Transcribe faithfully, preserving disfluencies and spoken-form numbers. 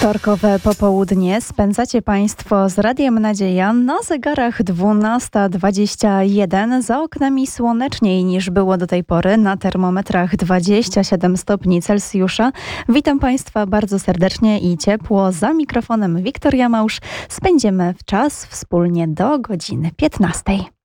Wtorkowe popołudnie spędzacie Państwo z Radiem Nadzieja na zegarach dwunasta dwadzieścia jeden. Za oknami słoneczniej niż było do tej pory, na termometrach dwadzieścia siedem stopni Celsjusza. Witam Państwa bardzo serdecznie i ciepło. Za mikrofonem Wiktoria Małsz. Spędzimy czas wspólnie do godziny piętnastej.